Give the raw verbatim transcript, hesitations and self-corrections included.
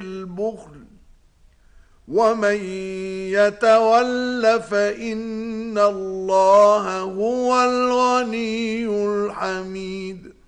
البخل ومن يتول فإن الله هو الغني الحميد